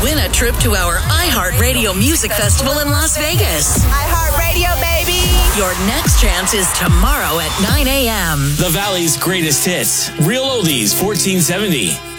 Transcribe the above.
win a trip to our iHeartRadio Music Festival in Las Vegas. iHeartRadio, baby! Your next chance is tomorrow at 9 a.m. The Valley's greatest hits. Real Oldies 1470.